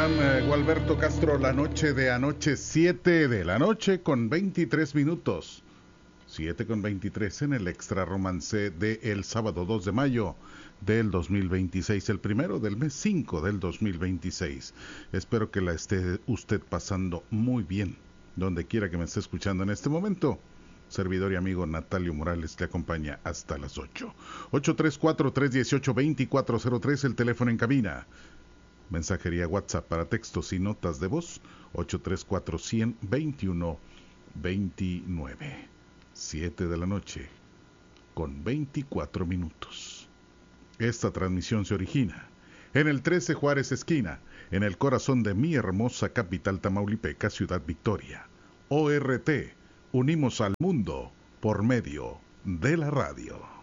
Juan Gualberto Castro, la noche de anoche, 7 de la noche con 23 minutos. 7 con 23 en el Extra Romance de el sábado 2 de mayo del 2026, el primero del mes 5 del 2026. Espero que la esté usted pasando muy bien, donde quiera que me esté escuchando en este momento. Servidor y amigo Natalio Morales te acompaña hasta las 8. 834-318-2403, el teléfono en cabina. Mensajería WhatsApp para textos y notas de voz 834-100-2129. 7 de la noche con 24 minutos. Esta transmisión se origina en el 13 Juárez esquina, en el corazón de mi hermosa capital tamaulipeca, Ciudad Victoria. ORT, unimos al mundo por medio de la radio.